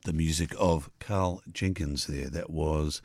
the music of Carl Jenkins there. That was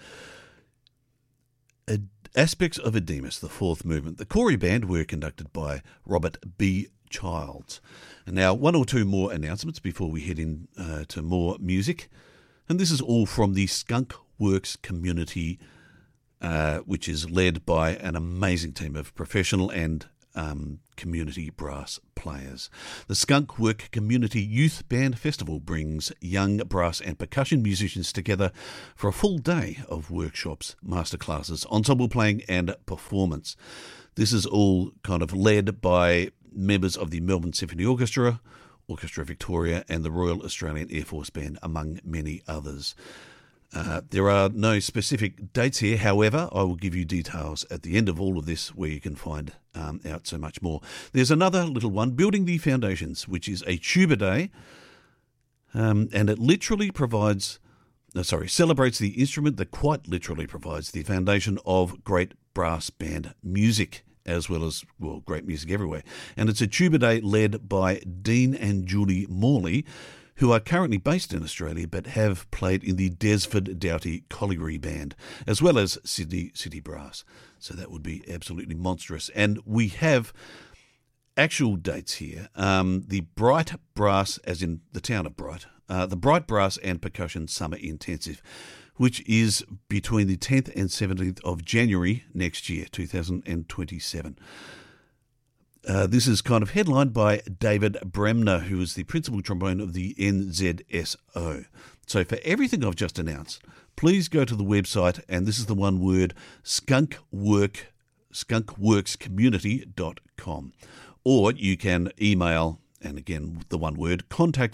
Aspects of Edemus, the fourth movement. The Corey Band were conducted by Robert B. Childs. And now one or two more announcements before we head in to more music. And this is all from the Skunk Works community, which is led by an amazing team of professional and community brass players. The Skunk Work Community Youth Band Festival brings young brass and percussion musicians together for a full day of workshops, masterclasses, ensemble playing and performance. This is all kind of led by members of the Melbourne Symphony Orchestra, Orchestra Victoria and the Royal Australian Air Force Band, among many others. There are no specific dates here. However, I will give you details at the end of all of this where you can find out so much more. There's another little one, Building the Foundations, which is a tuba day, and it celebrates the instrument that quite literally provides the foundation of great brass band music, as well as, great music everywhere. And it's a tuba day led by Dean and Julie Morley, who are currently based in Australia but have played in the Desford Doughty Colliery Band, as well as Sydney City Brass. So that would be absolutely monstrous. And we have actual dates here. The Bright Brass, as in the town of Bright, the Bright Brass and Percussion Summer Intensive, which is between the 10th and 17th of January next year, 2027. This is kind of headlined by David Bremner, who is the principal trombone of the NZSO. So for everything I've just announced, please go to the website, and this is the one word, skunkworkscommunity.com. Or you can email, and again, the one word,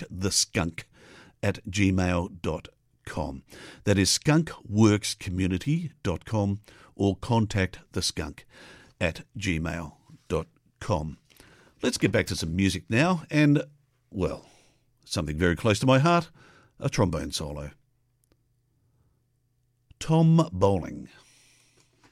contacttheskunk@gmail.com. That is skunkworkscommunity.com or contacttheskunk@gmail.com. Let's get back to some music now, and, something very close to my heart, a trombone solo. Tom Bowling.